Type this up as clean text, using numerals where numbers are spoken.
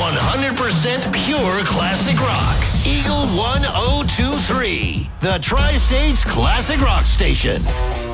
100% pure classic rock. Eagle 1023, the Tri-States Classic Rock Station.